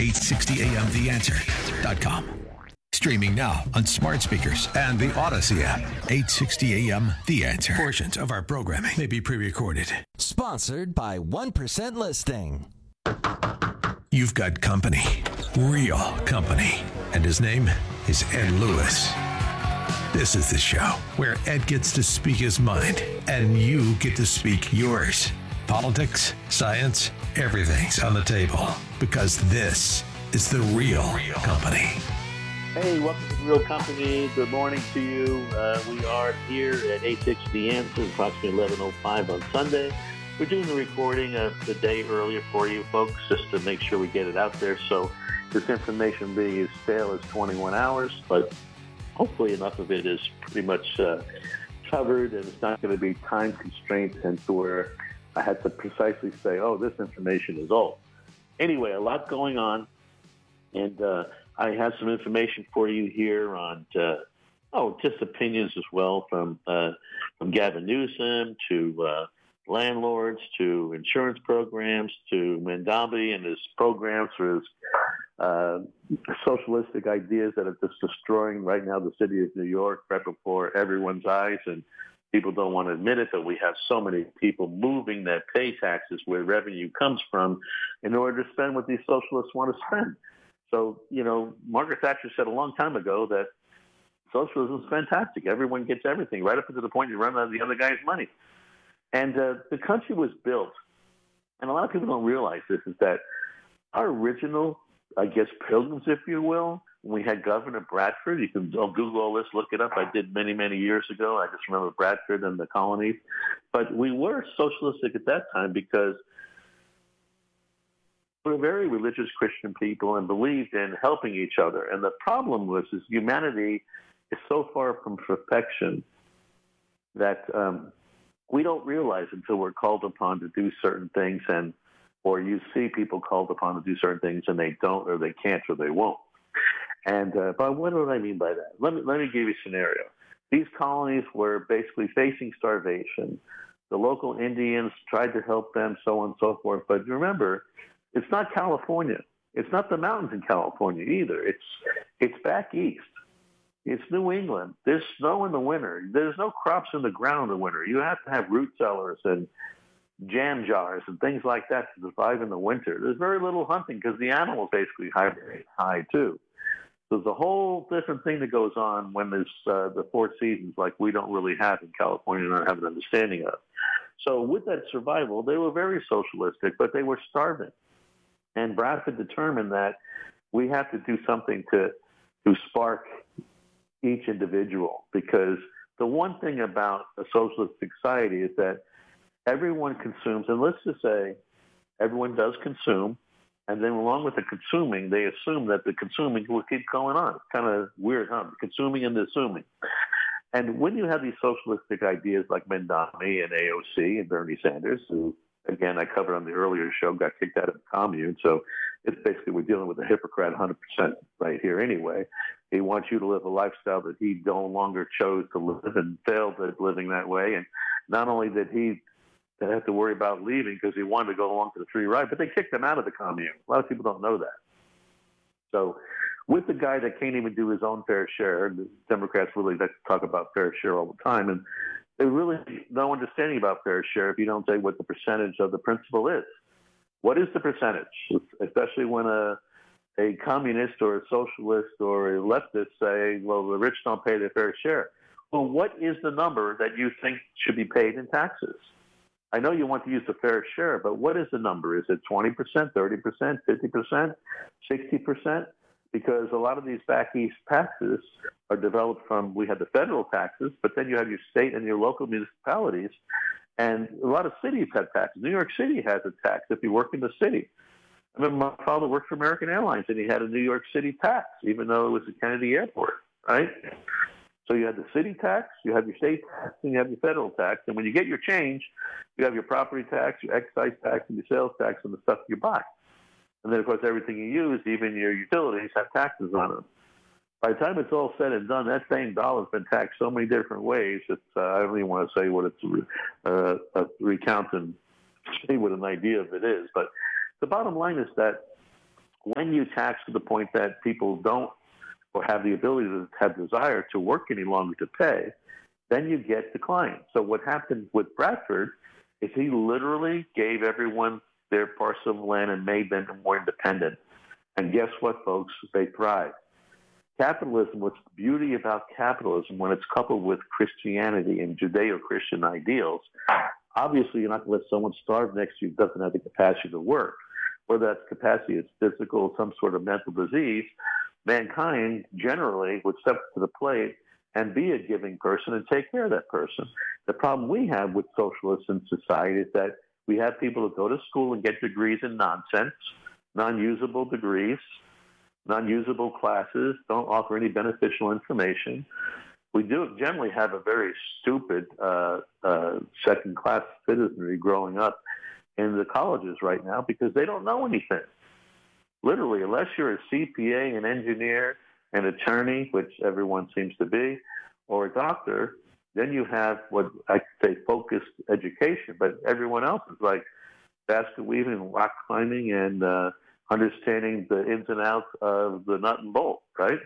860amtheanswer.com. Streaming now on smart speakers and the Odyssey app. 860 AM The Answer. Portions of our programming may be pre-recorded. Sponsored by 1% Listing. You've got company. Real company. And his name is Ed Lewis. This is the show where Ed gets to speak his mind and you get to speak yours. Politics, science, everything's on the table because this is the real company. Hey, welcome to The Real Company. Good morning to you. We are here at 860 The Answer, approximately 11:05 on Sunday. We're doing the recording the day earlier for you folks, just to make sure we get it out there. So this information being as stale as 21 hours, but hopefully enough of it is pretty much covered, and it's not going to be time constraints and to where I had to precisely say, oh, this information is old. Anyway, a lot going on, and I have some information for you here on, just opinions as well from Gavin Newsom to landlords to insurance programs to Mandambi and his programs for his socialistic ideas that are just destroying right now the city of New York right before everyone's eyes. And people don't want to admit it, but we have so many people moving that pay taxes where revenue comes from in order to spend what these socialists want to spend. So, Margaret Thatcher said a long time ago that socialism is fantastic. Everyone gets everything, right up to the point you run out of the other guy's money. And the country was built, and a lot of people don't realize this, is that our original, I guess, pilgrims, if you will, when we had Governor Bradford, you can Google all this, look it up. I did many, many years ago. I just remember Bradford and the colonies. But we were socialistic at that time because we're very religious Christian people and believed in helping each other. And the problem is humanity is so far from perfection that we don't realize until we're called upon to do certain things, or you see people called upon to do certain things and they don't, or they can't, or they won't. And but what do I mean by that? Let me give you a scenario. These colonies were basically facing starvation. The local Indians tried to help them, so on and so forth. But remember, it's not California. It's not the mountains in California either. It's back east. It's New England. There's snow in the winter. There's no crops in the ground in the winter. You have to have root cellars and jam jars and things like that to survive in the winter. There's very little hunting because the animals basically hide too. So there's a whole different thing that goes on when there's the four seasons like we don't really have in California and not have an understanding of. So with that survival, they were very socialistic, but they were starving. And Bradford determined that we have to do something to spark each individual, because the one thing about a socialist society is that everyone consumes, and let's just say everyone does consume, and then along with the consuming, they assume that the consuming will keep going on. It's kind of weird, huh? Consuming and assuming. And when you have these socialistic ideas like Mandami and AOC and Bernie Sanders, who, again, I covered on the earlier show, got kicked out of the commune. So it's basically we're dealing with a hypocrite 100% right here anyway. He wants you to live a lifestyle that he no longer chose to live and failed at living that way. And not only did he have to worry about leaving because he wanted to go along to the free ride, but they kicked him out of the commune. A lot of people don't know that. So with the guy that can't even do his own fair share, the Democrats really like to talk about fair share all the time, and there's really no understanding about fair share if you don't say what the percentage of the principal is. What is the percentage? Especially when a communist or a socialist or a leftist say, well, the rich don't pay their fair share. Well, what is the number that you think should be paid in taxes? I know you want to use the fair share, but what is the number? Is it 20%, 30%, 50%, 60%? Because a lot of these back east taxes are developed from, we had the federal taxes, but then you have your state and your local municipalities, and a lot of cities have taxes. New York City has a tax if you work in the city. I remember my father worked for American Airlines, and he had a New York City tax, even though it was at Kennedy Airport, right? So you have the city tax, you have your state tax, and you have your federal tax. And when you get your change, you have your property tax, your excise tax, and your sales tax on the stuff you buy. And then, of course, everything you use, even your utilities, have taxes on them. By the time it's all said and done, that same dollar's been taxed so many different ways that I don't even want to say what it's recount and say what an idea of it is. But the bottom line is that when you tax to the point that people don't or have the ability to have desire to work any longer to pay, then you get decline. So what happened with Bradford is he literally gave everyone their parcel of land and made them more independent. And guess what, folks? They thrived. Capitalism, what's the beauty about capitalism when it's coupled with Christianity and Judeo-Christian ideals, obviously you're not going to let someone starve next to you who doesn't have the capacity to work. Whether that's capacity is physical, some sort of mental disease, mankind generally would step to the plate and be a giving person and take care of that person. The problem we have with socialists in society is that we have people who go to school and get degrees in nonsense, non-usable degrees, non-usable classes, don't offer any beneficial information. We do generally have a very stupid second-class citizenry growing up in the colleges right now because they don't know anything. Literally, unless you're a CPA, an engineer, an attorney, which everyone seems to be, or a doctor, then you have what I could say focused education. But everyone else is like basket weaving, rock climbing, and understanding the ins and outs of the nut and bolt, right?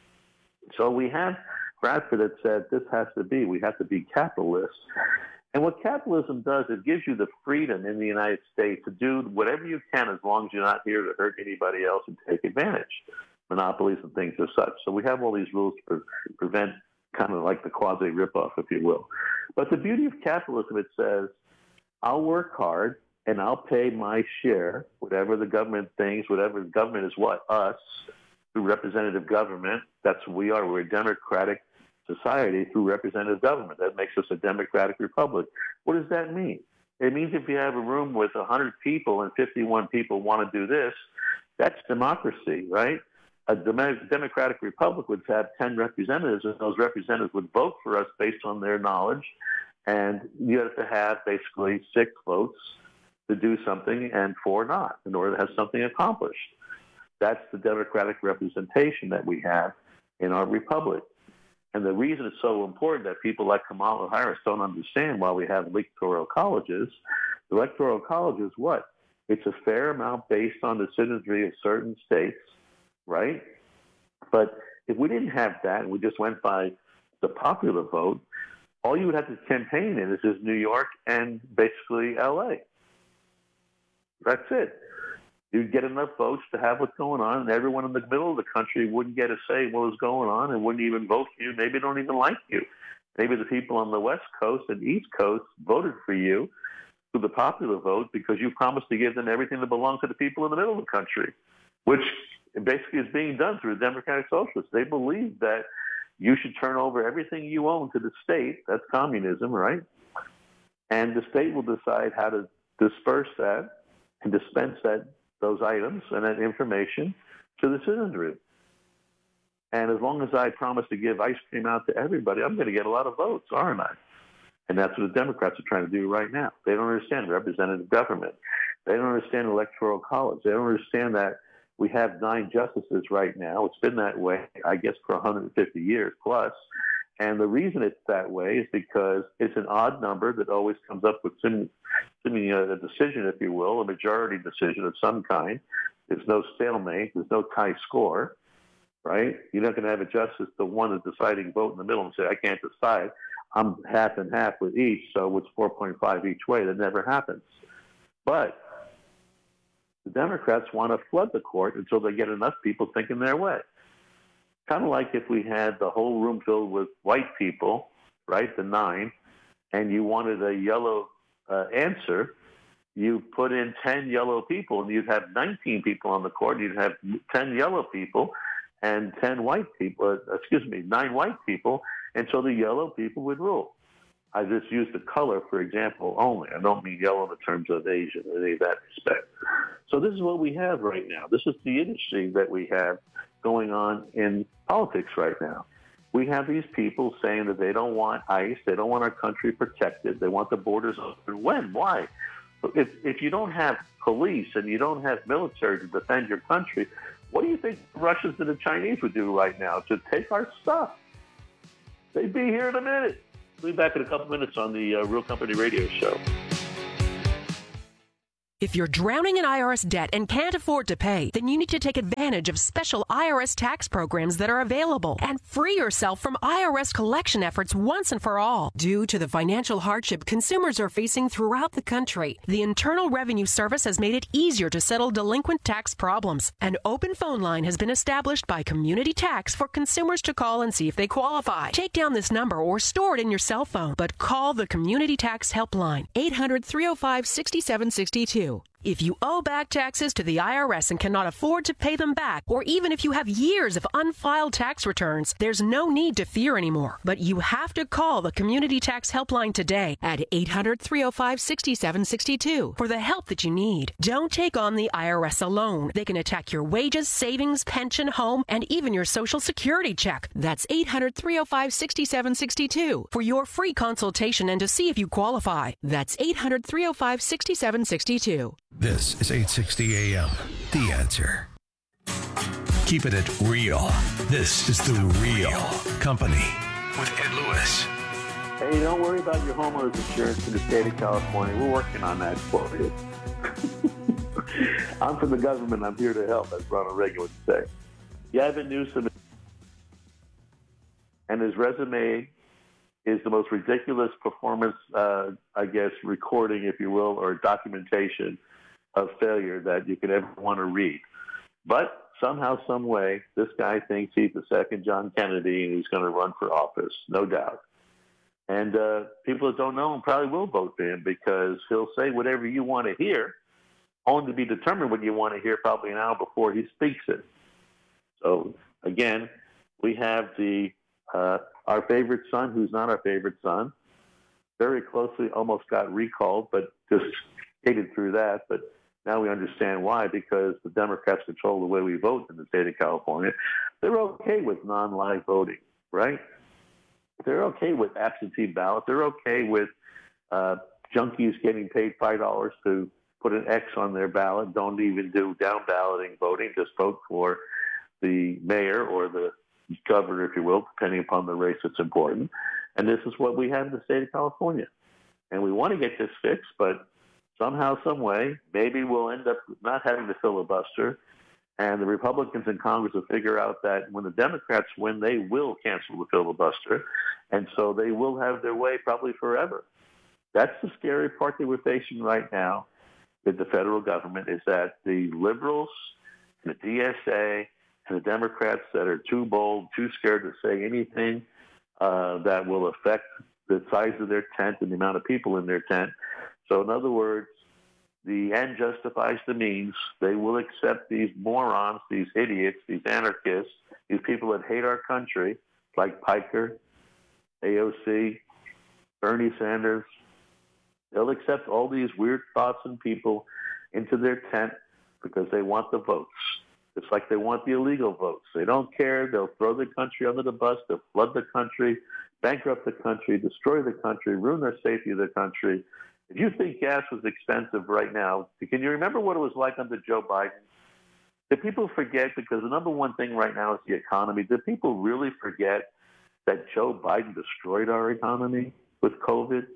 So we have Bradford that said this has to be, we have to be capitalists. And what capitalism does, it gives you the freedom in the United States to do whatever you can as long as you're not here to hurt anybody else and take advantage. Monopolies and things as such. So we have all these rules to prevent kind of like the quasi ripoff, if you will. But the beauty of capitalism, it says, I'll work hard and I'll pay my share, whatever the government thinks, whatever the government is what? Us, through representative government. That's what we are. We're a democratic society through representative government. That makes us a democratic republic. What does that mean? It means if you have a room with 100 people and 51 people want to do this, that's democracy, right? A democratic republic would have 10 representatives, and those representatives would vote for us based on their knowledge. And you have to have basically 6 votes to do something and 4 not in order to have something accomplished. That's the democratic representation that we have in our republic. And the reason it's so important that people like Kamala Harris don't understand why we have electoral colleges. The electoral college is what? It's a fair amount based on the citizenry of certain states, right? But if we didn't have that and we just went by the popular vote, all you would have to campaign in is New York and basically L.A. That's it. You'd get enough votes to have what's going on, and everyone in the middle of the country wouldn't get a say what was going on and wouldn't even vote for you. Maybe they don't even like you. Maybe the people on the West Coast and East Coast voted for you through the popular vote because you promised to give them everything that belonged to the people in the middle of the country, which basically is being done through the Democratic Socialists. They believe that you should turn over everything you own to the state. That's communism, right? And the state will decide how to disperse that and dispense those items and that information to the citizenry. And as long as I promise to give ice cream out to everybody, I'm going to get a lot of votes, aren't I? And that's what the Democrats are trying to do right now. They don't understand representative government. They don't understand electoral college. They don't understand that we have 9 justices right now. It's been that way, I guess, for 150 years plus. And the reason it's that way is because it's an odd number that always comes up with a decision, if you will, a majority decision of some kind. There's no stalemate. There's no tie score, right? You're not going to have a justice, the one that's deciding vote in the middle and say, I can't decide. I'm half and half with each, so it's 4.5 each way. That never happens. But the Democrats want to flood the court until they get enough people thinking their way. Kind of like if we had the whole room filled with white people, right, the 9, and you wanted a yellow answer, you put in 10 yellow people, and you'd have 19 people on the court. You'd have 10 yellow people and 9 white people, and so the yellow people would rule. I just used the color, for example, only. I don't mean yellow in terms of Asian in any of that respect. So this is what we have right now. This is the industry that we have going on in politics right now. We have these people saying that they don't want ICE, they don't want our country protected, they want the borders open. When? Why? If you don't have police and you don't have military to defend your country, what do you think the Russians and the Chinese would do right now to take our stuff? They'd be here in a minute. We'll be back in a couple minutes on the Real Company Radio Show. If you're drowning in IRS debt and can't afford to pay, then you need to take advantage of special IRS tax programs that are available and free yourself from IRS collection efforts once and for all. Due to the financial hardship consumers are facing throughout the country, the Internal Revenue Service has made it easier to settle delinquent tax problems. An open phone line has been established by Community Tax for consumers to call and see if they qualify. Take down this number or store it in your cell phone, but call the Community Tax Helpline, 800-305-6762. If you owe back taxes to the IRS and cannot afford to pay them back, or even if you have years of unfiled tax returns, there's no need to fear anymore. But you have to call the Community Tax Helpline today at 800-305-6762 for the help that you need. Don't take on the IRS alone. They can attack your wages, savings, pension, home, and even your Social Security check. That's 800-305-6762 for your free consultation and to see if you qualify. That's 800-305-6762. This is 860 AM. The Answer. Keep it real. This is The Real Company with Ed Lewis. Hey, don't worry about your homeowner's insurance in the state of California. We're working on that for you. I'm from the government. I'm here to help, as Ronald Reagan would say. Gavin Newsom and his resume is the most ridiculous performance, recording, if you will, or documentation of failure that you could ever want to read. But somehow, some way, this guy thinks he's the second John Kennedy and he's going to run for office, no doubt. And people that don't know him probably will vote for him because he'll say whatever you want to hear, only to be determined what you want to hear probably an hour before he speaks it. So, again, we have our favorite son, who's not our favorite son, very closely almost got recalled, but just skated through that. But now we understand why, because the Democrats control the way we vote in the state of California. They're okay with non-live voting, right? They're okay with absentee ballot. They're okay with junkies getting paid $5 to put an X on their ballot, don't even do down balloting voting, just vote for the mayor or the governor, if you will, depending upon the race that's important. And this is what we have in the state of California. And we want to get this fixed, but somehow, some way, maybe we'll end up not having to filibuster, and the Republicans in Congress will figure out that when the Democrats win, they will cancel the filibuster, and so they will have their way probably forever. That's the scary part that we're facing right now with the federal government, is that the liberals, the DSA, and the Democrats that are too bold, too scared to say anything that will affect the size of their tent and the amount of people in their tent. So in other words, the end justifies the means. They will accept these morons, these idiots, these anarchists, these people that hate our country, like Piker, AOC, Bernie Sanders. They'll accept all these weird thoughts and people into their tent because they want the votes. It's like they want the illegal votes. They don't care. They'll throw the country under the bus. They'll flood the country, bankrupt the country, destroy the country, ruin the safety of the country. If you think gas was expensive right now, can you remember what it was like under Joe Biden? Do people forget? Because the number one thing right now is the economy. Do people really forget that Joe Biden destroyed our economy with COVID?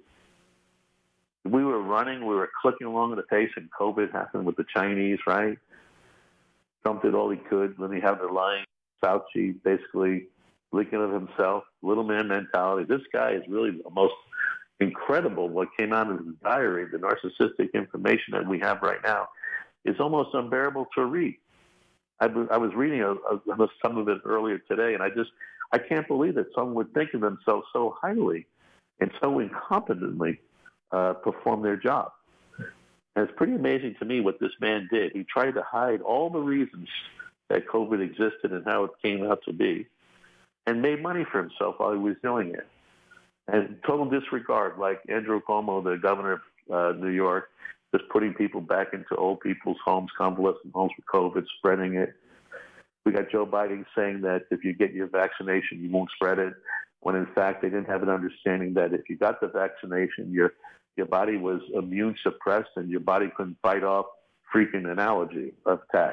We were running, we were clicking along at a pace, and COVID happened with the Chinese, right? Trump did all he could. Then he had the lying Fauci basically leaking of himself, little man mentality. This guy is really the most incredible. What came out of his diary, the narcissistic information that we have right now, is almost unbearable to read. I was reading some of it earlier today, and I can't believe that someone would think of themselves so highly and so incompetently perform their job. And it's pretty amazing to me what this man did. He tried to hide all the reasons that COVID existed and how it came out to be, and made money for himself while he was doing it. And total disregard, like Andrew Cuomo, the governor of New York, just putting people back into old people's homes, convalescent homes with COVID, spreading it. We got Joe Biden saying that if you get your vaccination, you won't spread it, when in fact they didn't have an understanding that if you got the vaccination, your body was immune suppressed and your body couldn't fight off freaking an allergy attack.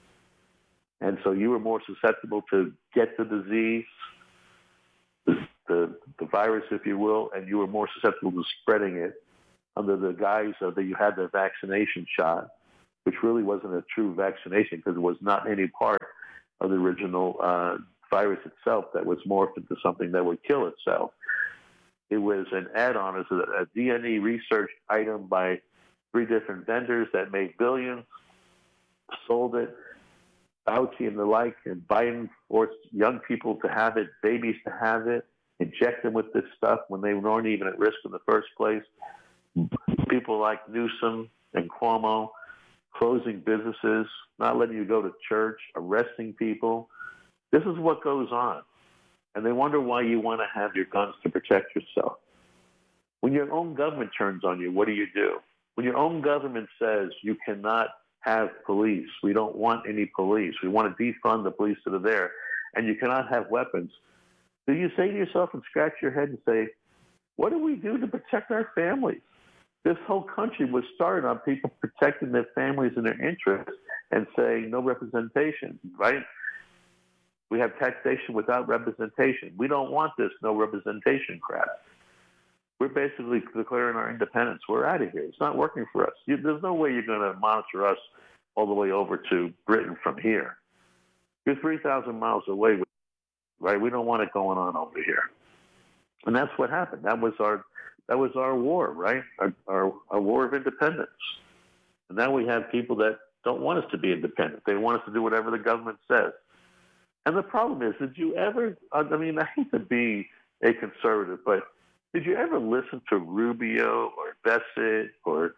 And so you were more susceptible to get the disease, the virus, if you will, and you were more susceptible to spreading it under the guise of that you had the vaccination shot, which really wasn't a true vaccination because it was not any part of the original virus itself that was morphed into something that would kill itself. It was an add-on as a DNA research item by 3 different vendors that made billions, sold it. Fauci and the like, and Biden forced young people to have it, babies to have it, inject them with this stuff when they weren't even at risk in the first place. People like Newsom and Cuomo closing businesses, not letting you go to church, arresting people. This is what goes on. And they wonder why you want to have your guns to protect yourself. When your own government turns on you, what do? When your own government says you cannot have police, we don't want any police, we want to defund the police that are there, and you cannot have weapons, do you say to yourself and scratch your head and say, what do we do to protect our families? This whole country was started on people protecting their families and their interests and saying no representation, right? We have taxation without representation. We don't want this no representation crap. We're basically declaring our independence. We're out of here. It's not working for us. There's no way you're going to monitor us all the way over to Britain from here. You're 3,000 miles away, right? We don't want it going on over here. And that's what happened. That was our war, right? Our war of independence. And now we have people that don't want us to be independent. They want us to do whatever the government says. And the problem is, did you ever, I hate to be a conservative, but did you ever listen to Rubio or Bessett or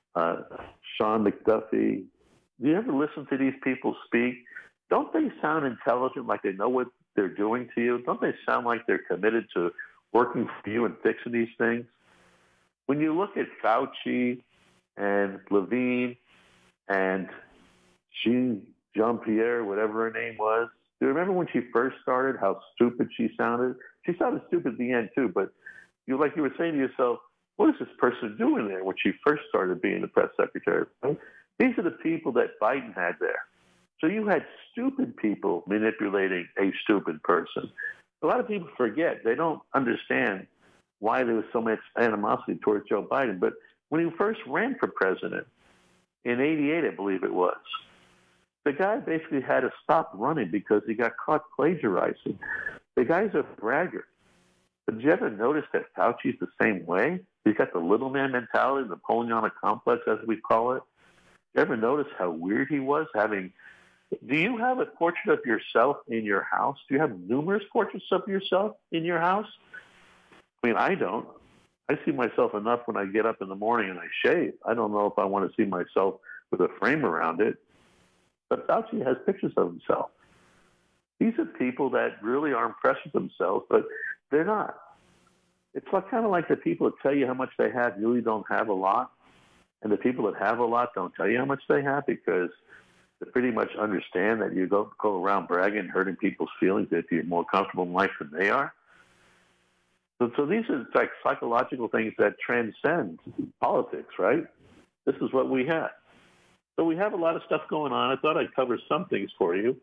Sean McDuffie? Do you ever listen to these people speak? Don't they sound intelligent, like they know what they're doing to you? Don't they sound like they're committed to working for you and fixing these things? When you look at Fauci and Levine and Jean-Pierre, whatever her name was, do you remember when she first started, how stupid she sounded? She sounded stupid at the end, too, but you were saying to yourself, what is this person doing there when she first started being the press secretary? Right? These are the people that Biden had there. So you had stupid people manipulating a stupid person. A lot of people forget. They don't understand why there was so much animosity towards Joe Biden. But when he first ran for president in 88, I believe it was, the guy basically had to stop running because he got caught plagiarizing. The guy's a braggart. But did you ever notice that Fauci's the same way? He's got the little man mentality, the Napoleonic complex, as we call it. You ever notice how weird he was having... Do you have a portrait of yourself in your house? Do you have numerous portraits of yourself in your house? I mean, I don't. I see myself enough when I get up in the morning and I shave. I don't know if I want to see myself with a frame around it. But Fauci has pictures of himself. These are people that really are impressed with themselves, but they're not. It's kind of like the people that tell you how much they have really don't have a lot. And the people that have a lot don't tell you how much they have because they pretty much understand that you don't go around bragging and hurting people's feelings if you're more comfortable in life than they are. So these are like psychological things that transcend politics, right? This is what we have. So we have a lot of stuff going on. I thought I'd cover some things for you.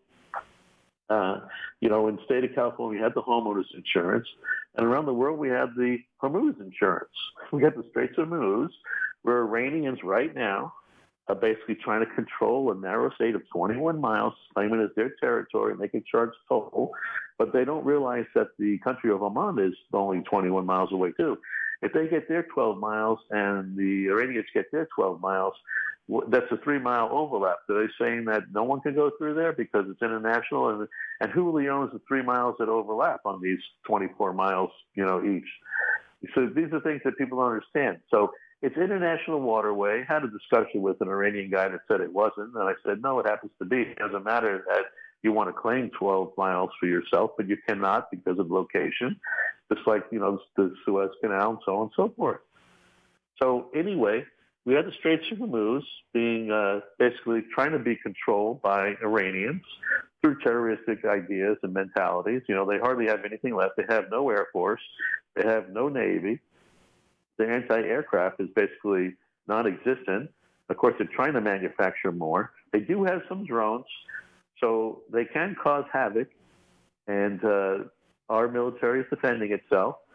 In the state of California, we had the homeowners insurance. And around the world, we have the Hormuz insurance. We got the Straits of Hormuz, where Iranians right now are basically trying to control a narrow state of 21 miles, claiming it's their territory, and they can charge toll. But they don't realize that the country of Oman is only 21 miles away, too. If they get their 12 miles and the Iranians get their 12 miles, that's a 3-mile overlap. So they're saying that no one can go through there because it's international, and who really owns the 3 miles that overlap on these 24 miles, each? So these are things that people don't understand. So it's international waterway. I had a discussion with an Iranian guy that said it wasn't, and I said, no, it happens to be. It doesn't matter that you want to claim 12 miles for yourself, but you cannot because of location, just like, the Suez Canal and so on and so forth. So anyway, we had the Straits of Hormuz being basically trying to be controlled by Iranians through terroristic ideas and mentalities. They hardly have anything left. They have no Air Force. They have no Navy. The anti-aircraft is basically non-existent. Of course, they're trying to manufacture more. They do have some drones, so they can cause havoc, and our military is defending itself.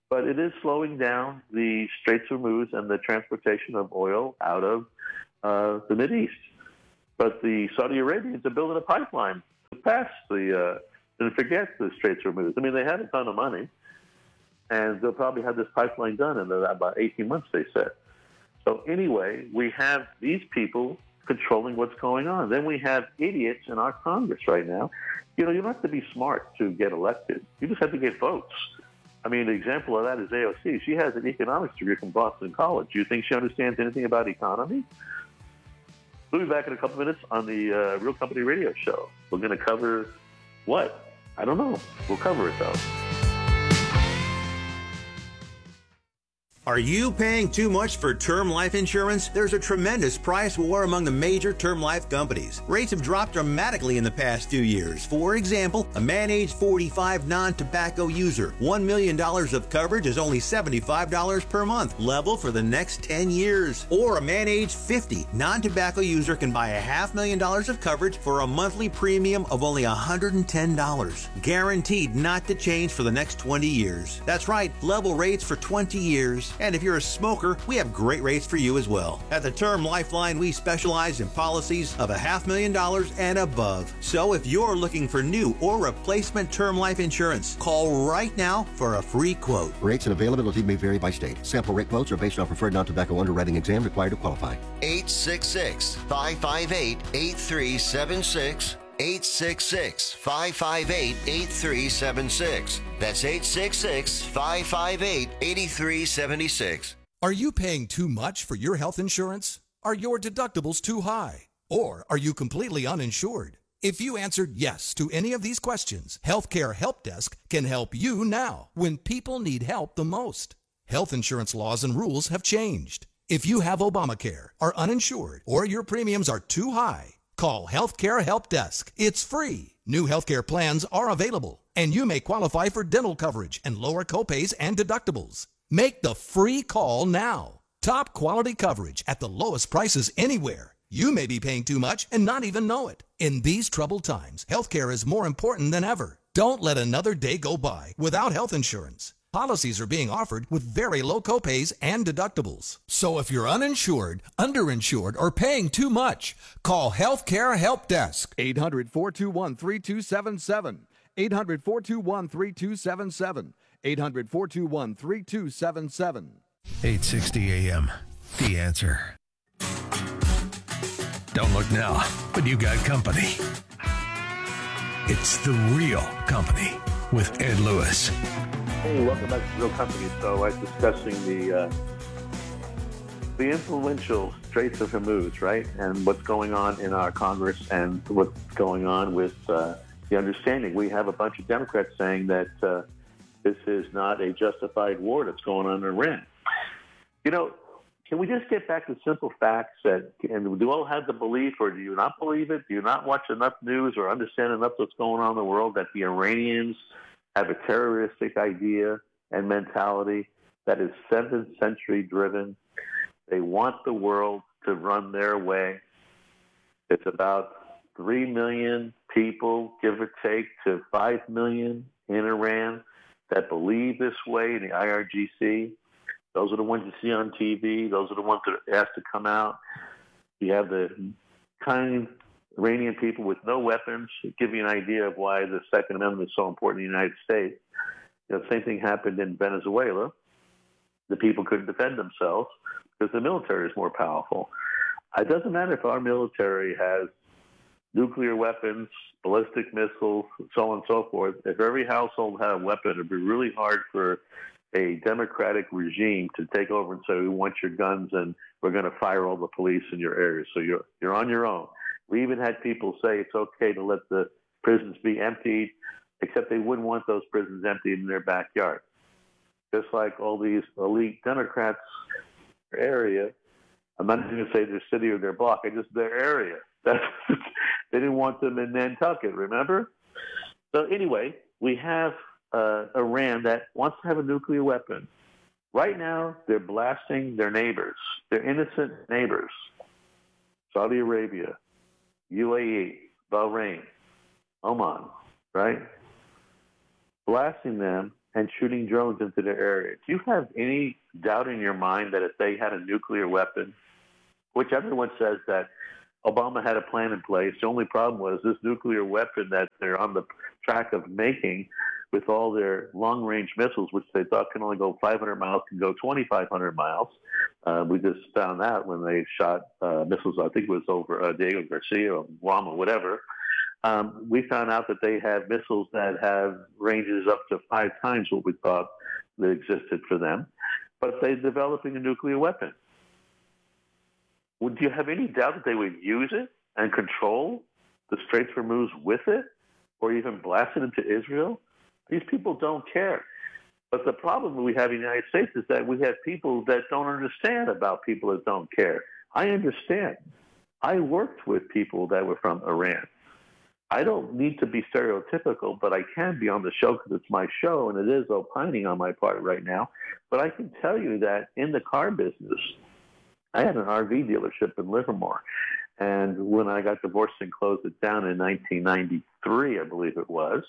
But it is slowing down the Straits of Hormuz and the transportation of oil out of the Mideast. But the Saudi Arabians are building a pipeline to pass and forget the Straits of Hormuz. I mean, they have a ton of money, and they'll probably have this pipeline done in about 18 months, they said. So anyway, we have these people controlling what's going on. Then we have idiots in our Congress right now. You know, you don't have to be smart to get elected. You just have to get votes. I mean, the example of that is AOC. She has an economics degree from Boston College. Do you think she understands anything about economy? We'll be back in a couple minutes on the Real Company Radio Show. We're going to cover what? I don't know. We'll cover it, though. Are you paying too much for term life insurance? There's a tremendous price war among the major term life companies. Rates have dropped dramatically in the past few years. For example, a man age 45 non-tobacco user, $1 million of coverage is only $75 per month, level for the next 10 years. Or a man age 50 non-tobacco user can buy $500,000 of coverage for a monthly premium of only $110, guaranteed not to change for the next 20 years. That's right, level rates for 20 years. And if you're a smoker, we have great rates for you as well. At the Term Lifeline, we specialize in policies of $500,000 and above. So if you're looking for new or replacement term life insurance, call right now for a free quote. Rates and availability may vary by state. Sample rate quotes are based on preferred non-tobacco underwriting exam required to qualify. 866-558-8376. 866-558-8376. That's 866-558-8376. Are you paying too much for your health insurance? Are your deductibles too high? Or are you completely uninsured? If you answered yes to any of these questions, Healthcare Help Desk can help you now when people need help the most. Health insurance laws and rules have changed. If you have Obamacare, are uninsured, or your premiums are too high, call Healthcare Help Desk. It's free. New healthcare plans are available, and you may qualify for dental coverage and lower copays and deductibles. Make the free call now. Top quality coverage at the lowest prices anywhere. You may be paying too much and not even know it. In these troubled times, healthcare is more important than ever. Don't let another day go by without health insurance. Policies are being offered with very low copays and deductibles. So if you're uninsured, underinsured, or paying too much, call Healthcare Help Desk. 800-421-3277. 800-421-3277. 800-421-3277. 860 AM. The Answer. Don't look now, but you got company. It's The Real Company with Ed Lewis. Hey, welcome back to Real Company. So I was discussing the influential Straits of Hormuz, right? And what's going on in our Congress and what's going on with the understanding. We have a bunch of Democrats saying that this is not a justified war that's going on in Iran. You know, can we just get back to simple facts that, and do you all have the belief, or do you not believe it? Do you not watch enough news or understand enough what's going on in the world that the Iranians have a terroristic idea and mentality that is 7th century driven? They want the world to run their way. It's about 3 million people, give or take, to 5 million in Iran that believe this way in the IRGC. Those are the ones you see on TV. Those are the ones that are asked to come out. You have the kind Iranian people with no weapons. To give you an idea of why the Second Amendment is so important in the United States. You know, the same thing happened in Venezuela. The people couldn't defend themselves because the military is more powerful. It doesn't matter if our military has nuclear weapons, ballistic missiles, so on and so forth. If every household had a weapon, it would be really hard for a democratic regime to take over and say, we want your guns and we're going to fire all the police in your area. So you're on your own. We even had people say it's okay to let the prisons be emptied, except they wouldn't want those prisons emptied in their backyard. Just like all these elite Democrats area, I'm not going to say their city or their block, it's just their area. They didn't want them in Nantucket, remember? So anyway, we have Iran that wants to have a nuclear weapon. Right now, they're blasting their neighbors, their innocent neighbors. Saudi Arabia, UAE, Bahrain, Oman, right? Blasting them and shooting drones into their area. Do you have any doubt in your mind that if they had a nuclear weapon, which everyone says that Obama had a plan in place, the only problem was this nuclear weapon that they're on the track of making with all their long-range missiles, which they thought can only go 500 miles, can go 2,500 miles. We just found out when they shot missiles, I think it was over Diego Garcia or Guam or whatever. We found out that they have missiles that have ranges up to 5 times what we thought that existed for them. But they're developing a nuclear weapon. Would you have any doubt that they would use it and control the Straits of Hormuz with it, or even blast it into Israel? These people don't care. But the problem we have in the United States is that we have people that don't understand about people that don't care. I understand. I worked with people that were from Iran. I don't need to be stereotypical, but I can be on the show because it's my show, and it is opining on my part right now. But I can tell you that in the car business, I had an RV dealership in Livermore. And when I got divorced and closed it down in 1993, I believe it was,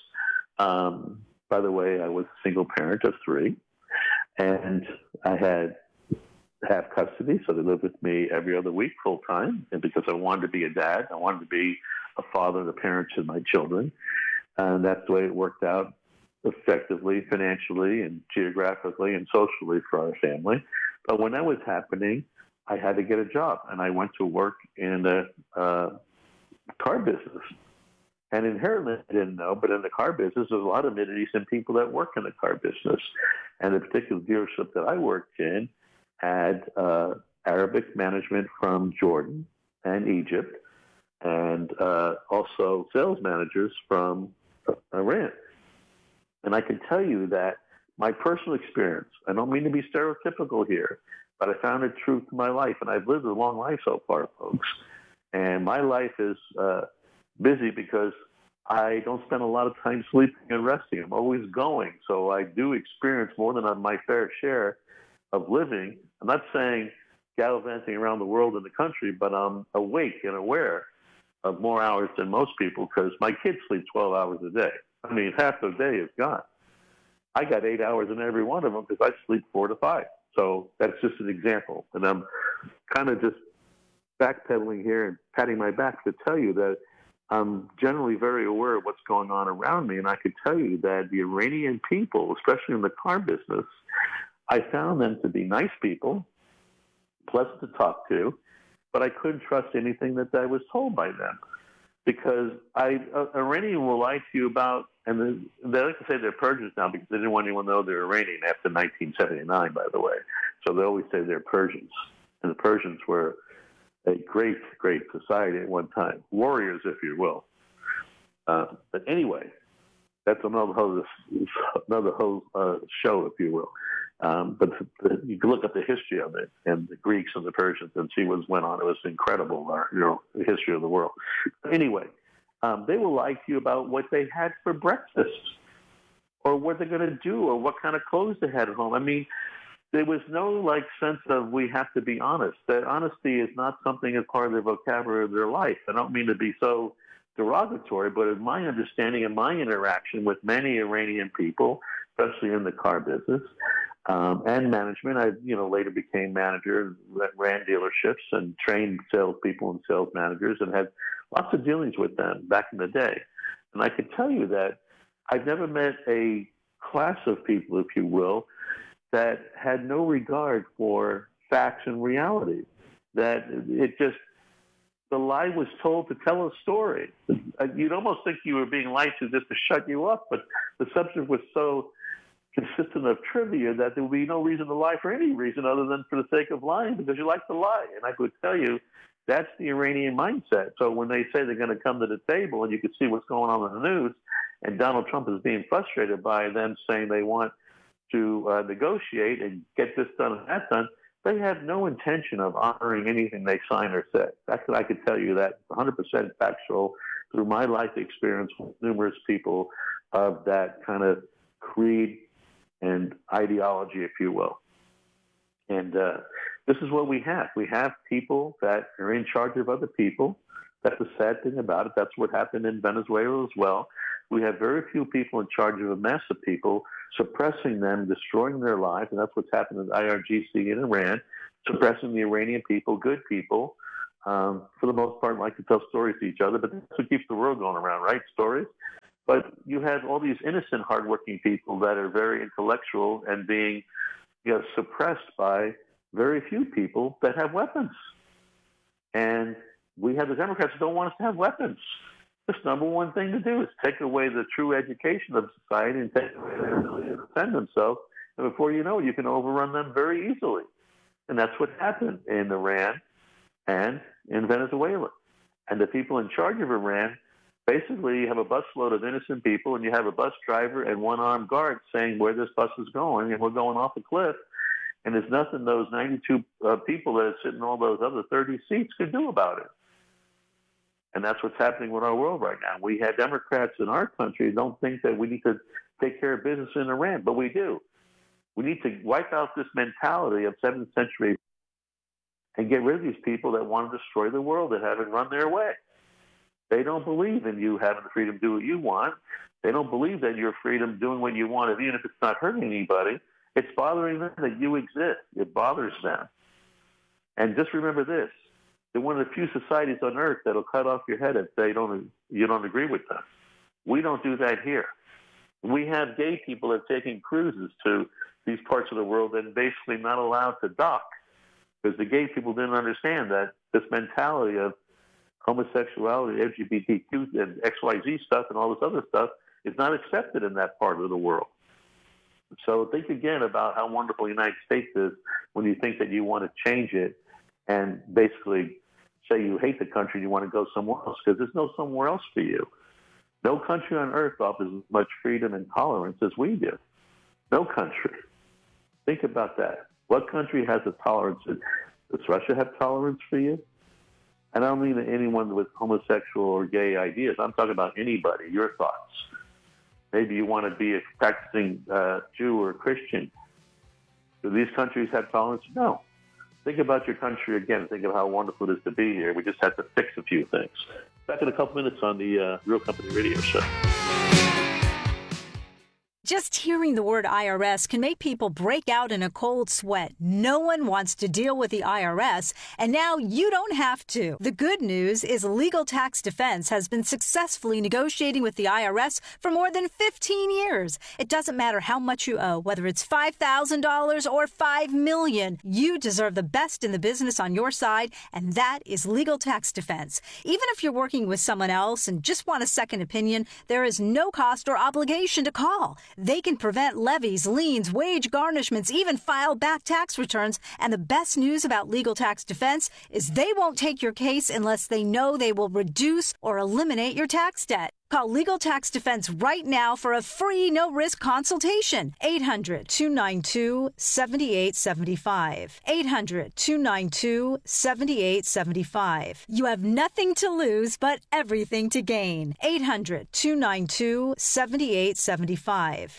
by the way, I was a single parent of 3, and I had half custody, so they lived with me every other week full time. And because I wanted to be a dad, I wanted to be a father and a parent to my children. And that's the way it worked out effectively, financially, and geographically, and socially for our family. But when that was happening, I had to get a job, and I went to work in the car business. And inherently, I didn't know, but in the car business, there's a lot of Mideastern people that work in the car business. And the particular dealership that I worked in had Arabic management from Jordan and Egypt, and also sales managers from Iran. And I can tell you that my personal experience, I don't mean to be stereotypical here, but I found it true to my life, and I've lived a long life so far, folks. And my life is busy because I don't spend a lot of time sleeping and resting. I'm always going, so I do experience more than my fair share of living. I'm not saying gallivanting around the world in the country, but I'm awake and aware of more hours than most people because my kids sleep 12 hours a day. I mean, half the day is gone. I got 8 hours in every one of them because I sleep 4 to 5. So that's just an example. And I'm kind of just backpedaling here and patting my back to tell you that I'm generally very aware of what's going on around me. And I could tell you that the Iranian people, especially in the car business, I found them to be nice people, pleasant to talk to, but I couldn't trust anything that I was told by them. Because Iranian will lie to you about, and they like to say they're Persians now because they didn't want anyone to know they're Iranian after 1979, by the way. So they always say they're Persians. And the Persians were a great, great society at one time. Warriors, if you will. But anyway, that's another whole show, if you will. But you can look up the history of it and the Greeks and the Persians and see what went on. It was incredible, the history of the world. Anyway, they will lie to you about what they had for breakfast or what they're going to do or what kind of clothes they had at home. I mean, there was no sense of we have to be honest. That honesty is not something as part of their vocabulary of their life. I don't mean to be so derogatory, but in my understanding and my interaction with many Iranian people, especially in the car business, and management. I, later became manager, ran dealerships and trained salespeople and sales managers and had lots of dealings with them back in the day. And I can tell you that I've never met a class of people, if you will, that had no regard for facts and reality. That the lie was told to tell a story. You'd almost think you were being lied to just to shut you up, but the subject was so consistent of trivia that there would be no reason to lie for any reason other than for the sake of lying because you like to lie. And I could tell you that's the Iranian mindset. So when they say they're going to come to the table and you can see what's going on in the news and Donald Trump is being frustrated by them saying they want to negotiate and get this done and that done, they have no intention of honoring anything they sign or say. That's what I could tell you. That 100% factual through my life experience with numerous people of that kind of creed and ideology, if you will. And this is what we have. We have people that are in charge of other people. That's the sad thing about it. That's what happened in Venezuela as well. We have very few people in charge of a mass of people suppressing them, destroying their lives, and that's what's happened with IRGC in Iran, suppressing the Iranian people, good people, for the most part, like to tell stories to each other, but that's what keeps the world going around, right? Stories. But you have all these innocent, hardworking people that are very intellectual and being suppressed by very few people that have weapons. And we have the Democrats who don't want us to have weapons. The number one thing to do is take away the true education of society and take away their ability to defend themselves. And before you know it, you can overrun them very easily. And that's what happened in Iran and in Venezuela. And the people in charge of Iran, basically you have a busload of innocent people and you have a bus driver and one armed guard saying where this bus is going, and we're going off a cliff. And there's nothing those 92 people that sit in all those other 30 seats could do about it. And that's what's happening with our world right now. We had Democrats in our country don't think that we need to take care of business in Iran, but we do. We need to wipe out this mentality of 7th century and get rid of these people that want to destroy the world, that haven't run their way. They don't believe in you having the freedom to do what you want. They don't believe that your freedom doing what you want, even if it's not hurting anybody. It's bothering them that you exist. It bothers them. And just remember this. They're one of the few societies on earth that'll cut off your head if you don't agree with them. We don't do that here. We have gay people that are taking cruises to these parts of the world and basically not allowed to dock because the gay people didn't understand that this mentality of homosexuality, LGBTQ, and XYZ stuff and all this other stuff is not accepted in that part of the world. So think again about how wonderful the United States is when you think that you want to change it and basically say you hate the country and you want to go somewhere else, because there's no somewhere else for you. No country on earth offers as much freedom and tolerance as we do. No country. Think about that. What country has a tolerance? Does Russia have tolerance for you? And I don't mean anyone with homosexual or gay ideas. I'm talking about anybody, your thoughts. Maybe you want to be a practicing Jew or Christian. Do these countries have tolerance? No. Think about your country again. Think of how wonderful it is to be here. We just have to fix a few things. Back in a couple minutes on the Real Company Radio Show. Just hearing the word IRS can make people break out in a cold sweat. No one wants to deal with the IRS, and now you don't have to. The good news is Legal Tax Defense has been successfully negotiating with the IRS for more than 15 years. It doesn't matter how much you owe, whether it's $5,000 or $5 million. You deserve the best in the business on your side, and that is Legal Tax Defense. Even if you're working with someone else and just want a second opinion, there is no cost or obligation to call. They can prevent levies, liens, wage garnishments, even file back tax returns. And the best news about Legal Tax Defense is they won't take your case unless they know they will reduce or eliminate your tax debt. Call Legal Tax Defense right now for a free, no-risk consultation. 800-292-7875. 800-292-7875. You have nothing to lose but everything to gain. 800-292-7875.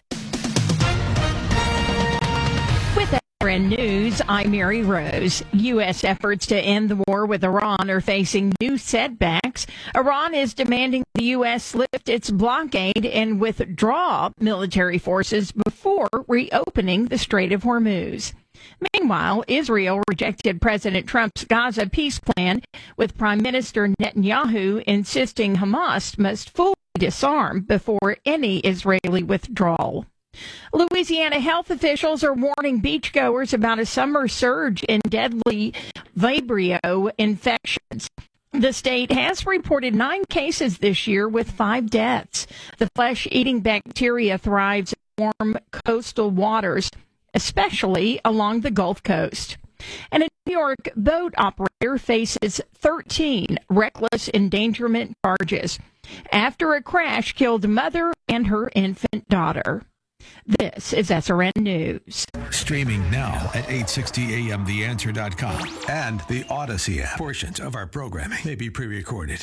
With SRN News, I'm Mary Rose. U.S. efforts to end the war with Iran are facing new setbacks. Iran is demanding the U.S. lift its blockade and withdraw military forces before reopening the Strait of Hormuz. Meanwhile, Israel rejected President Trump's Gaza peace plan, with Prime Minister Netanyahu insisting Hamas must fully disarm before any Israeli withdrawal. Louisiana health officials are warning beachgoers about a summer surge in deadly Vibrio infections. The state has reported 9 cases this year with 5 deaths. The flesh-eating bacteria thrives in warm coastal waters, especially along the Gulf Coast. And a New York boat operator faces 13 reckless endangerment charges after a crash killed a mother and her infant daughter. This is SRN News. Streaming now at 860amtheanswer.com and the Odyssey app. Portions of our programming may be pre-recorded.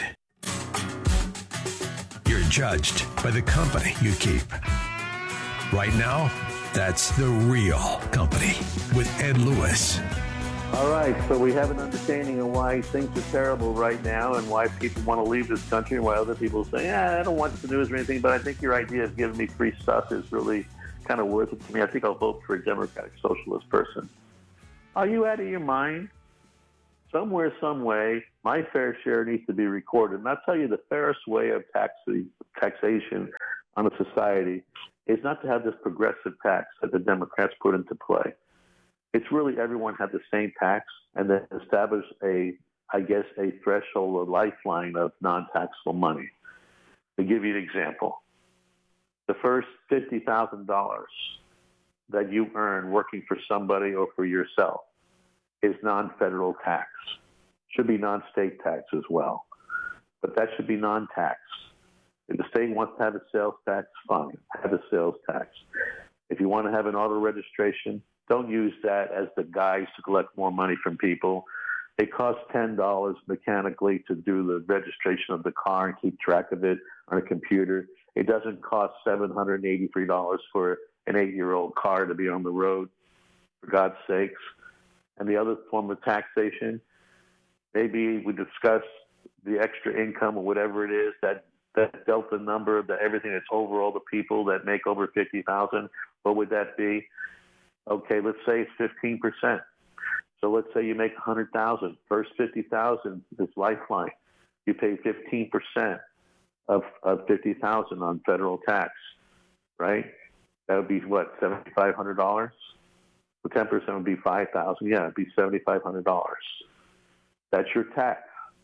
You're judged by the company you keep. Right now, that's The Real Company with Ed Lewis. All right, so we have an understanding of why things are terrible right now and why people want to leave this country and why other people say, I don't watch the news or anything, but I think your idea of giving me free stuff is really kind of worth it to me. I think I'll vote for a Democratic Socialist person. Are you out of your mind? Somewhere, some way, my fair share needs to be recorded. And I'll tell you, the fairest way of taxation on a society is not to have this progressive tax that the Democrats put into play. It's really everyone have the same tax and then establish a threshold or lifeline of non-taxable money. To give you an example, the first $50,000 that you earn working for somebody or for yourself is non-federal tax. Should be non-state tax as well. But that should be non-tax. If the state wants to have a sales tax, fine, have a sales tax. If you want to have an auto registration, don't use that as the guise to collect more money from people. It costs $10 mechanically to do the registration of the car and keep track of it on a computer. It doesn't cost $783 for an 8-year-old car to be on the road, for God's sakes. And the other form of taxation, maybe we discuss the extra income or whatever it is, that delta number, that everything that's over all the people that make over $50,000. What would that be? Okay, let's say it's 15%. So let's say you make $100,000. First $50,000 is lifeline. You pay 15% of $50,000 on federal tax, right? That would be what, $7,500? So 10% would be $5,000. Yeah, it'd be $7,500. That's your tax.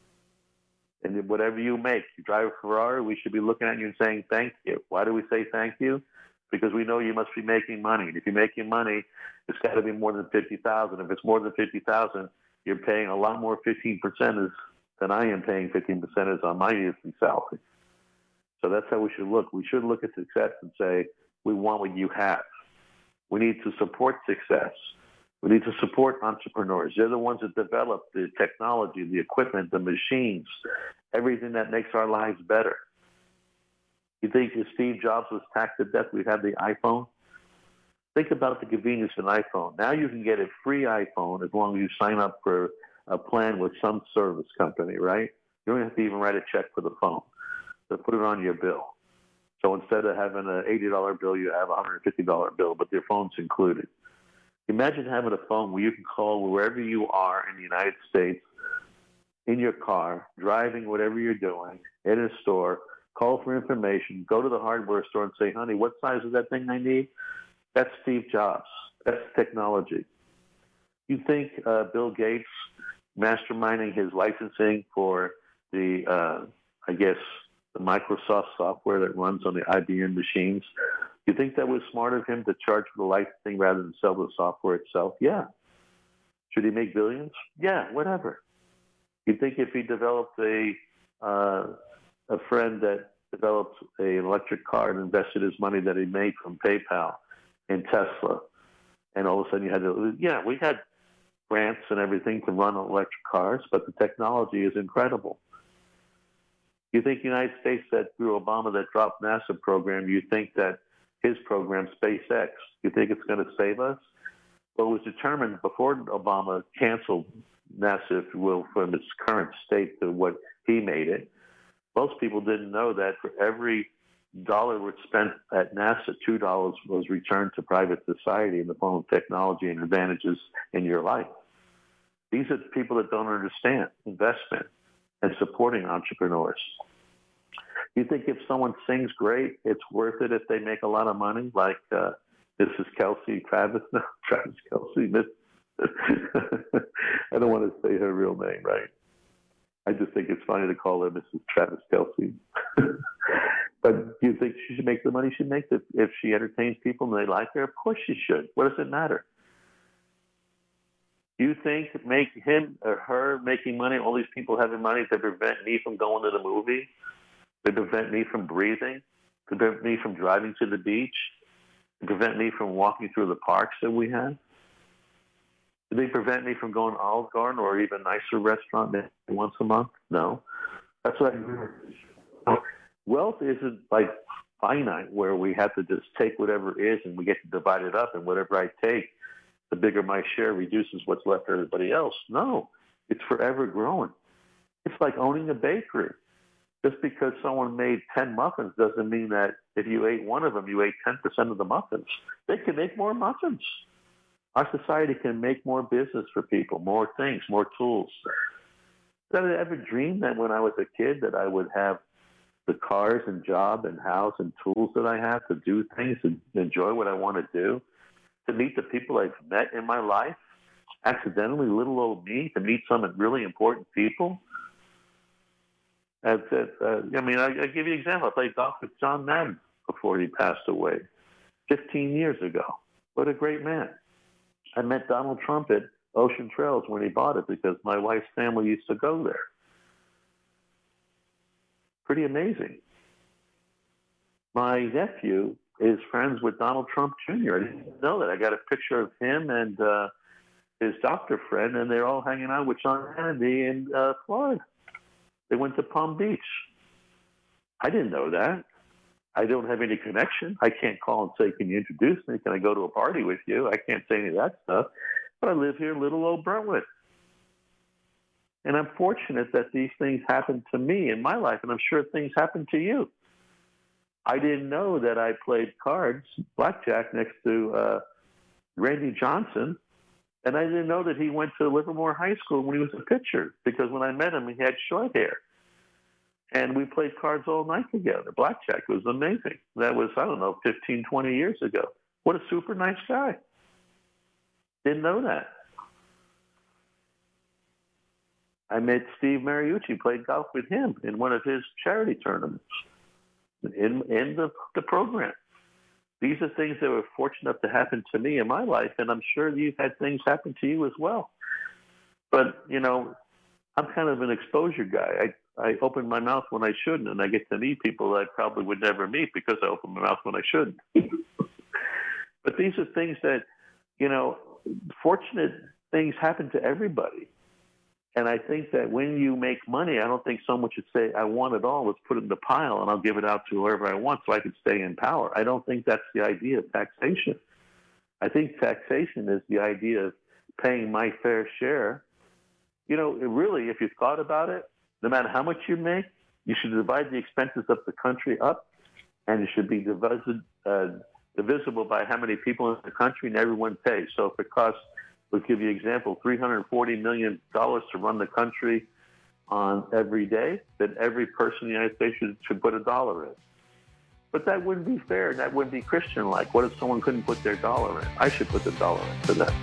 And whatever you make, you drive a Ferrari, we should be looking at you and saying thank you. Why do we say thank you? Because we know you must be making money. And if you're making money, it's got to be more than $50,000. If it's more than $50,000, you're paying a lot more 15% than I am paying 15% on my yearly salary. So that's how we should look. We should look at success and say, we want what you have. We need to support success. We need to support entrepreneurs. They're the ones that develop the technology, the equipment, the machines, everything that makes our lives better. You think if Steve Jobs was taxed to death, we'd have the iPhone? Think about the convenience of an iPhone. Now you can get a free iPhone as long as you sign up for a plan with some service company, right? You don't have to even write a check for the phone. So put it on your bill. So instead of having an $80 bill, you have a $150 bill, but your phone's included. Imagine having a phone where you can call wherever you are in the United States, in your car, driving, whatever you're doing, in a store, call for information, go to the hardware store and say, honey, what size is that thing I need? That's Steve Jobs. That's technology. You think Bill Gates masterminding his licensing for the Microsoft software that runs on the IBM machines, you think that was smart of him to charge for the licensing rather than sell the software itself? Yeah. Should he make billions? Yeah, whatever. You think if he developed a friend that developed an electric car and invested his money that he made from PayPal in Tesla, and all of a sudden we had grants and everything to run electric cars, but the technology is incredible. You think the United States that through Obama that dropped NASA program, you think that his program, SpaceX, you think it's going to save us? Well, it was determined before Obama canceled NASA, if you will, from its current state to what he made it. Most people didn't know that for every dollar was spent at NASA, $2 was returned to private society in the form of technology and advantages in your life. These are the people that don't understand investment and supporting entrepreneurs. You think if someone sings great, it's worth it if they make a lot of money, like Mrs. Kelsey, Travis Kelsey. I don't want to say her real name, right? I just think it's funny to call her Mrs. Travis Kelsey. But do you think she should make the money she makes if she entertains people and they like her? Of course she should. What does it matter? You think make him or her making money, all these people having money, to prevent me from going to the movie? They prevent me from breathing? To prevent me from driving to the beach? To prevent me from walking through the parks that we have? Do they prevent me from going to Olive Garden or even a nicer restaurant maybe once a month? No. That's what I mean. Wealth isn't like finite where we have to just take whatever is and we get to divide it up, and whatever I take, the bigger my share reduces what's left for everybody else. No, it's forever growing. It's like owning a bakery. Just because someone made 10 muffins doesn't mean that if you ate one of them, you ate 10% of the muffins. They can make more muffins. Our society can make more business for people, more things, more tools. Did I ever dream that when I was a kid that I would have the cars and job and house and tools that I have to do things and enjoy what I want to do, to meet the people I've met in my life, accidentally, little old me, to meet some really important people? I give you an example. I played golf with John Madden before he passed away 15 years ago. What a great man. I met Donald Trump at Ocean Trails when he bought it because my wife's family used to go there. Pretty amazing. My nephew is friends with Donald Trump Jr. I didn't know that. I got a picture of him and his doctor friend, and they're all hanging out with John Hannity in Florida. They went to Palm Beach. I didn't know that. I don't have any connection. I can't call and say, can you introduce me? Can I go to a party with you? I can't say any of that stuff. But I live here in little old Brentwood. And I'm fortunate that these things happen to me in my life, and I'm sure things happen to you. I didn't know that I played cards, blackjack, next to Randy Johnson, and I didn't know that he went to Livermore High School when he was a pitcher, because when I met him, he had short hair. And we played cards all night together. Blackjack was amazing. That was, 15, 20 years ago. What a super nice guy. Didn't know that. I met Steve Mariucci, played golf with him in one of his charity tournaments in the program. These are things that were fortunate enough to happen to me in my life, and I'm sure you've had things happen to you as well. But, I'm kind of an exposure guy. I open my mouth when I shouldn't, and I get to meet people I probably would never meet because I open my mouth when I shouldn't. But these are things that, fortunate things happen to everybody. And I think that when you make money, I don't think someone should say, I want it all, let's put it in the pile and I'll give it out to whoever I want so I can stay in power. I don't think that's the idea of taxation. I think taxation is the idea of paying my fair share. Really, if you thought about it, no matter how much you make, you should divide the expenses of the country up, and it should be divisible by how many people in the country, and everyone pays. So if it costs, we'll give you an example, $340 million to run the country on every day, then every person in the United States should put $1 in. But that wouldn't be fair, and that wouldn't be Christian-like. What if someone couldn't put their $1 in? I should put the $1 in for them.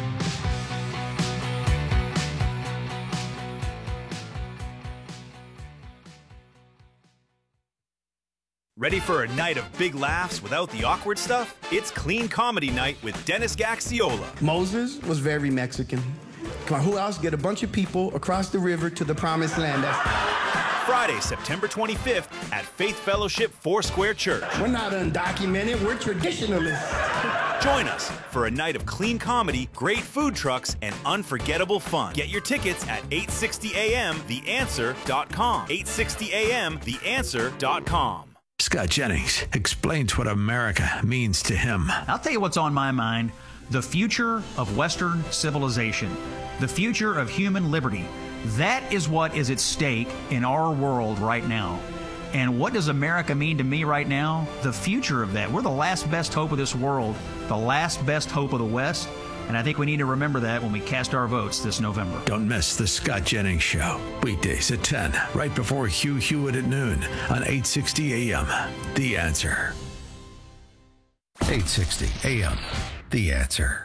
Ready for a night of big laughs without the awkward stuff? It's Clean Comedy Night with Dennis Gaxiola. Moses was very Mexican. Come on, who else? Get a bunch of people across the river to the promised land. Friday, September 25th at Faith Fellowship Foursquare Church. We're not undocumented, we're traditionalists. Join us for a night of clean comedy, great food trucks, and unforgettable fun. Get your tickets at 860amtheanswer.com. 860amtheanswer.com. Scott Jennings explains what America means to him. I'll tell you what's on my mind. The future of Western civilization. The future of human liberty. That is what is at stake in our world right now. And what does America mean to me right now? The future of that. We're the last best hope of this world. The last best hope of the West. And I think we need to remember that when we cast our votes this November. Don't miss the Scott Jennings Show. Weekdays at 10, right before Hugh Hewitt at noon on 860 AM. The Answer. 860 AM. The Answer.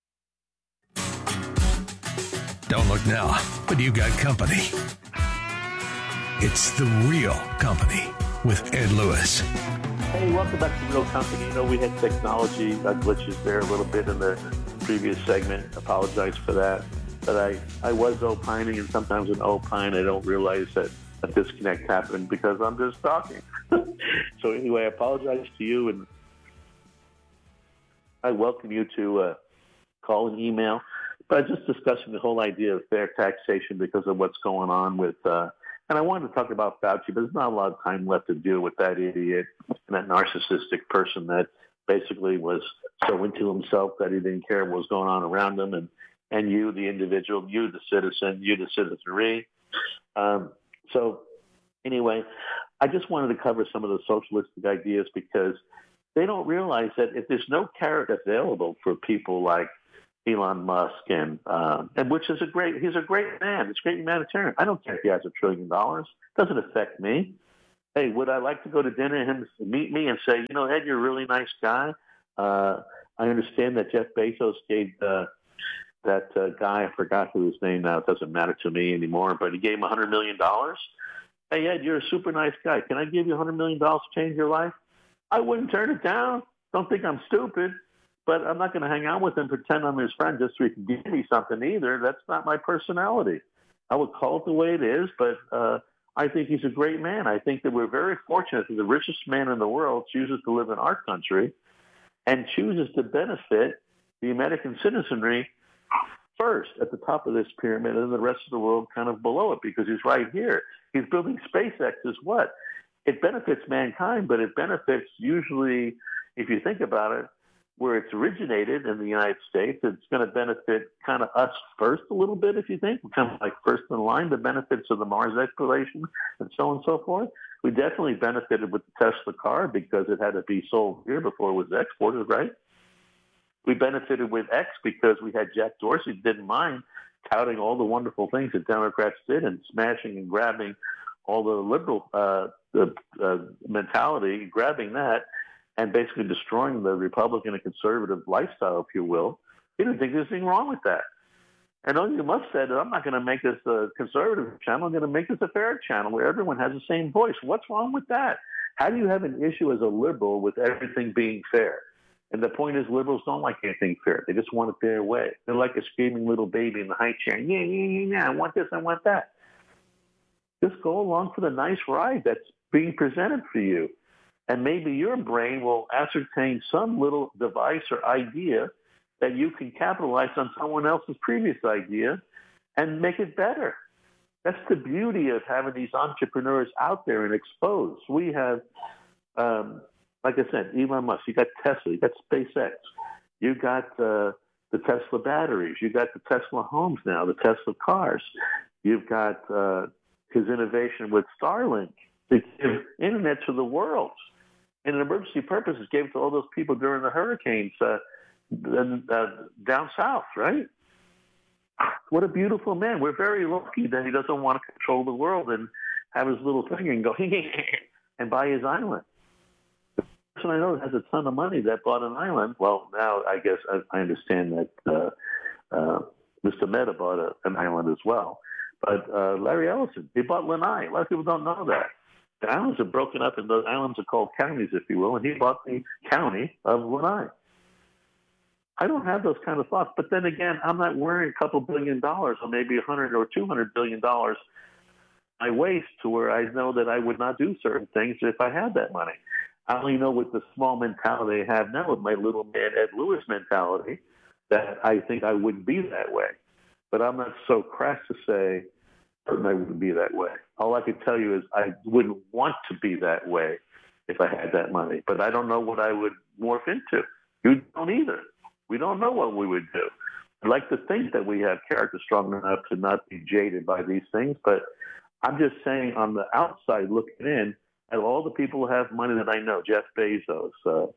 Don't look now, but you got company. It's The Real Company with Ed Lewis. Hey, welcome back to Real Company. We had technology glitches there a little bit in the previous segment. Apologize for that. But I was opining, and sometimes in opine, I don't realize that a disconnect happened because I'm just talking. So anyway, I apologize to you, and I welcome you to call and email. But I'm just discussing the whole idea of fair taxation because of what's going on with and I wanted to talk about Fauci, but there's not a lot of time left to deal with that idiot and that narcissistic person that basically was so into himself that he didn't care what was going on around him, and you, the individual, you, the citizen, you, the citizenry. So, Anyway, I just wanted to cover some of the socialistic ideas because they don't realize that if there's no carrot available for people like Elon Musk and which is he's a great man. He's a great humanitarian. I don't care if he has $1 trillion. It doesn't affect me. Hey, would I like to go to dinner and him meet me and say, Ed, you're a really nice guy. I understand that Jeff Bezos gave that guy, I forgot who his name now, it doesn't matter to me anymore, but he gave him $100 million. Hey, Ed, you're a super nice guy. Can I give you $100 million to change your life? I wouldn't turn it down. Don't think I'm stupid, but I'm not going to hang out with him, pretend I'm his friend just so he can give me something either. That's not my personality. I would call it the way it is, but I think he's a great man. I think that we're very fortunate that the richest man in the world chooses to live in our country and chooses to benefit the American citizenry first at the top of this pyramid and the rest of the world kind of below it because he's right here. He's building SpaceX as what? It benefits mankind, but it benefits usually, if you think about it, where it's originated in the United States, it's going to benefit kind of us first a little bit, if you think. We're kind of like first in line, the benefits of the Mars exploration and so on and so forth. We definitely benefited with the Tesla car because it had to be sold here before it was exported, right? We benefited with X because we had Jack Dorsey didn't mind touting all the wonderful things that Democrats did and smashing and grabbing all the liberal mentality, grabbing that and basically destroying the Republican and conservative lifestyle, if you will. He didn't think there's anything wrong with that. And Elon Musk said, I'm not going to make this a conservative channel. I'm going to make this a fair channel where everyone has the same voice. What's wrong with that? How do you have an issue as a liberal with everything being fair? And the point is liberals don't like anything fair. They just want it their way. They're like a screaming little baby in the high chair. Yeah, I want this, I want that. Just go along for the nice ride that's being presented for you. And maybe your brain will ascertain some little device or idea that you can capitalize on someone else's previous idea and make it better. That's the beauty of having these entrepreneurs out there and exposed. We have, like I said, Elon Musk, you got Tesla, you got SpaceX, you got the Tesla batteries, you got the Tesla homes now, the Tesla cars, you've got his innovation with Starlink to give internet to the world. And in emergency purposes, gave it to all those people during the hurricanes down south, right? What a beautiful man. We're very lucky that he doesn't want to control the world and have his little finger and go and buy his island. The person I know that has a ton of money that bought an island. Well, now I guess I understand that Mr. Mehta bought an island as well. But Larry Ellison, he bought Lanai. A lot of people don't know that. The islands are broken up, and those islands are called counties, if you will, and he bought the county of Lanai. I don't have those kind of thoughts, but then again, I'm not worrying a couple $1 billion or maybe $100 or $200 billion I waste to where I know that I would not do certain things if I had that money. I only know with the small mentality I have now, with my little man Ed Lewis mentality, that I think I wouldn't be that way. But I'm not so crass to say I wouldn't be that way. All I can tell you is I wouldn't want to be that way if I had that money. But I don't know what I would morph into. You don't either. We don't know what we would do. I'd like to think that we have character strong enough to not be jaded by these things, but I'm just saying on the outside looking in, at all the people who have money that I know, Jeff Bezos,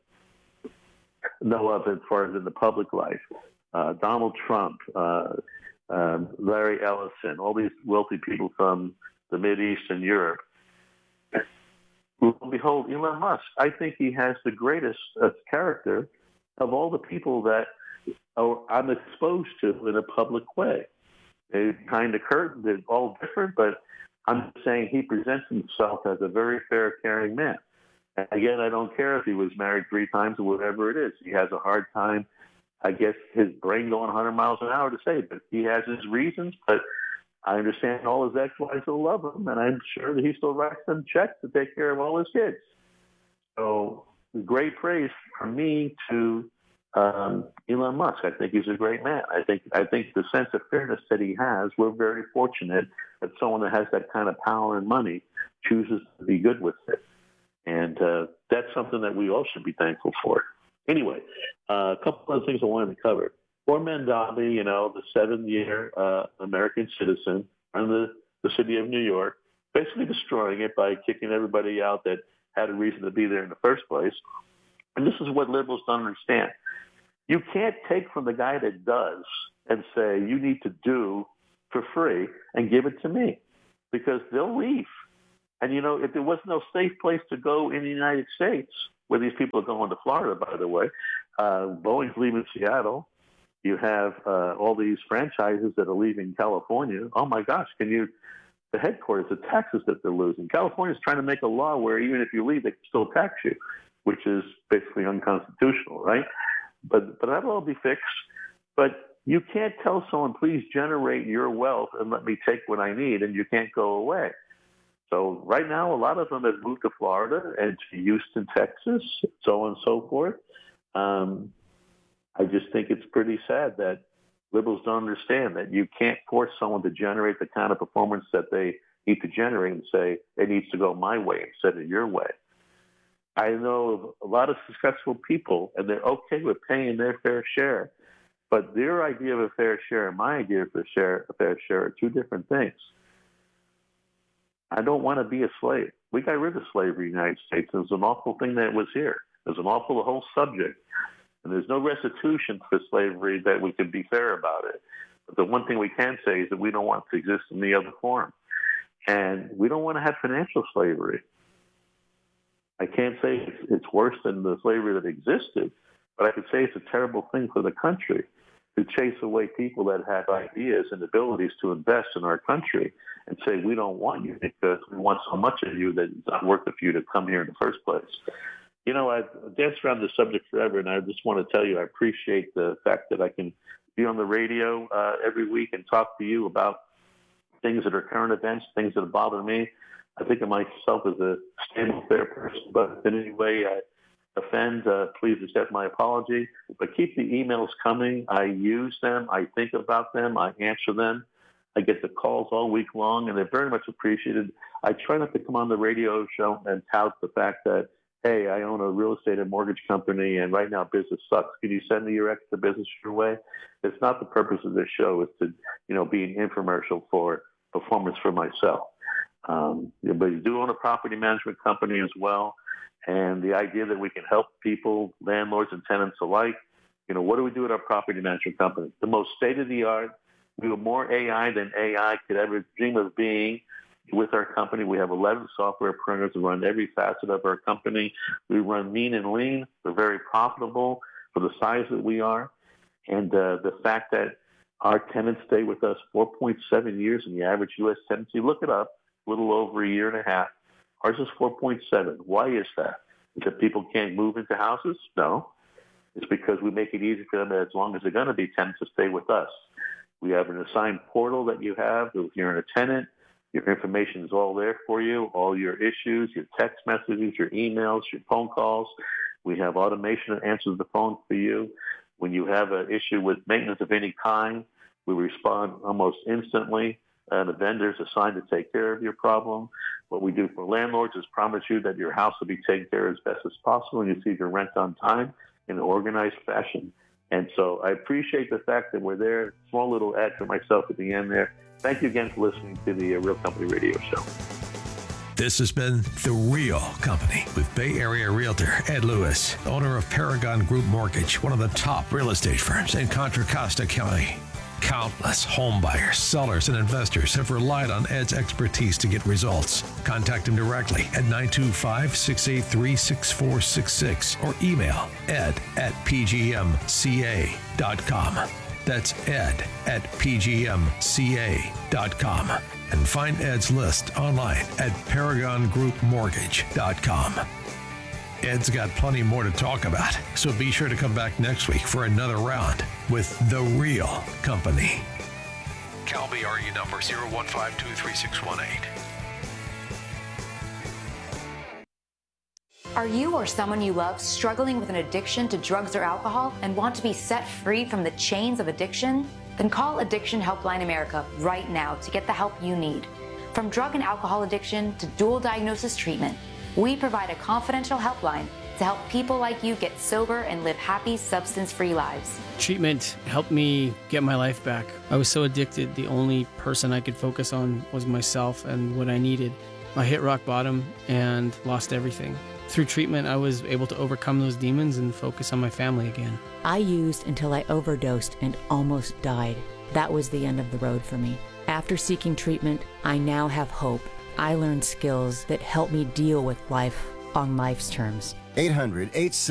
know of as far as in the public life, Donald Trump, Larry Ellison, all these wealthy people from the Mideast and Europe. Behold, Elon Musk, I think he has the greatest character of all the people that I'm exposed to in a public way. They're kind of curtain, they're all different, but I'm saying he presents himself as a very fair, caring man. And again, I don't care if he was married 3 times or whatever it is. He has a hard time, I guess, his brain going 100 miles an hour to say, but he has his reasons. But I understand all his ex-wives will love him, and I'm sure that he still writes them checks to take care of all his kids. So great praise from me to Elon Musk. I think he's a great man. I think the sense of fairness that he has, we're very fortunate that someone that has that kind of power and money chooses to be good with it. And that's something that we all should be thankful for. Anyway, a couple of things I wanted to cover. Orman Dhabi, the 7-year American citizen from the city of New York, basically destroying it by kicking everybody out that had a reason to be there in the first place. And this is what liberals don't understand. You can't take from the guy that does and say, you need to do for free and give it to me, because they'll leave. And, you know, if there was no safe place to go in the United States, where these people are going to Florida, by the way, Boeing's leaving Seattle. You have all these franchises that are leaving California. Oh, my gosh, the headquarters, the taxes that they're losing. California's trying to make a law where even if you leave, they can still tax you, which is basically unconstitutional, right? But that'll all be fixed. But you can't tell someone, please generate your wealth and let me take what I need, and you can't go away. So right now, a lot of them have moved to Florida and to Houston, Texas, so on and so forth. I just think it's pretty sad that liberals don't understand that you can't force someone to generate the kind of performance that they need to generate and say it needs to go my way instead of your way. I know a lot of successful people, and they're okay with paying their fair share, but their idea of a fair share and my idea of a fair share are two different things. I don't want to be a slave. We got rid of slavery in the United States. It was an awful thing that was here. It was an awful whole subject. And there's no restitution for slavery that we can be fair about it. But the one thing we can say is that we don't want it to exist in the other form. And we don't want to have financial slavery. I can't say it's worse than the slavery that existed, but I could say it's a terrible thing for the country to chase away people that have ideas and abilities to invest in our country and say, we don't want you because we want so much of you that it's not worth it for you to come here in the first place. You know, I've danced around this subject forever, and I just want to tell you I appreciate the fact that I can be on the radio every week and talk to you about things that are current events, things that bother me. I think of myself as a stable, fair person, but in any way I offend, please accept my apology. But keep the emails coming. I use them. I think about them. I answer them. I get the calls all week long, and they're very much appreciated. I try not to come on the radio show and tout the fact that, hey, I own a real estate and mortgage company, and right now business sucks. Can you send me your extra business your way? It's not the purpose of this show. It's to, be an infomercial for performance for myself. But you do own a property management company as well, and the idea that we can help people, landlords and tenants alike. What do we do at our property management company? The most state-of-the-art. We have more AI than AI could ever dream of being. With our company, we have 11 software programmers that run every facet of our company. We run mean and lean. We're very profitable for the size that we are. And the fact that our tenants stay with us 4.7 years in the average U.S. tenancy, look it up, a little over a year and a half. Ours is 4.7. Why is that? Is it people can't move into houses? No. It's because we make it easy for them, as long as they're going to be tenants, to stay with us. We have an assigned portal that you have. If you're a tenant, your information is all there for you, all your issues, your text messages, your emails, your phone calls. We have automation that answers the phone for you. When you have an issue with maintenance of any kind, we respond almost instantly. The vendor is assigned to take care of your problem. What we do for landlords is promise you that your house will be taken care of as best as possible, and you receive your rent on time in an organized fashion. And so I appreciate the fact that we're there. Small little ad for myself at the end there. Thank you again for listening to the Real Company Radio Show. This has been The Real Company with Bay Area Realtor Ed Lewis, owner of Paragon Group Mortgage, one of the top real estate firms in Contra Costa County. Countless home buyers, sellers, and investors have relied on Ed's expertise to get results. Contact him directly at 925-683-6466 or email ed@pgmca.com. That's ed@pgmca.com. And find Ed's list online at paragongroupmortgage.com. Ed's got plenty more to talk about, so be sure to come back next week for another round with The Real Company. CalBRE number 015236118. Are you or someone you love struggling with an addiction to drugs or alcohol and want to be set free from the chains of addiction? Then call Addiction Helpline America right now to get the help you need. From drug and alcohol addiction to dual diagnosis treatment, we provide a confidential helpline to help people like you get sober and live happy, substance-free lives. Treatment helped me get my life back. I was so addicted, the only person I could focus on was myself and what I needed. I hit rock bottom and lost everything. Through treatment, I was able to overcome those demons and focus on my family again. I used until I overdosed and almost died. That was the end of the road for me. After seeking treatment, I now have hope. I learned skills that help me deal with life on life's terms. 800-8